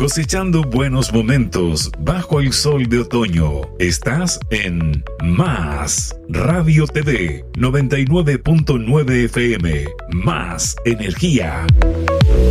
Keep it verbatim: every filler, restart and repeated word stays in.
cosechando buenos momentos bajo el sol de otoño. Estás en Más Radio T V noventa y nueve punto nueve F M. Más energía.